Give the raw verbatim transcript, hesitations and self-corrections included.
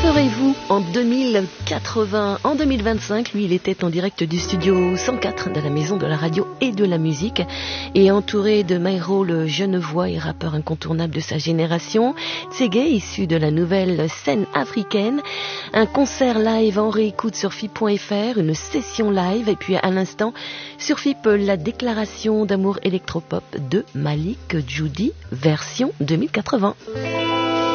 ferez-vous en deux mille quatre-vingts, en deux mille vingt-cinq? Lui, il était en direct du studio cent quatre de la Maison de la Radio et de la Musique et entouré de Maïro, le genevois et rappeur incontournable de sa génération, Tsegay, issu de la nouvelle scène africaine, un concert live en réécoute sur F I P point F R, une session live et puis à l'instant sur F I P, la déclaration d'amour électropop de Malik Djoudi, version deux mille quatre-vingts.